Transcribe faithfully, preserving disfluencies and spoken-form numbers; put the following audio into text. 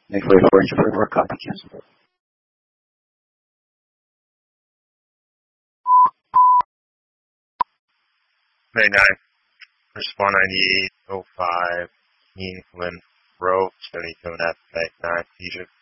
Make way for injury or copy cancel. May ninth, respond ninety-eight oh five, Mean Lynn Row, seventy-two and a half, Bank nine, Egypt.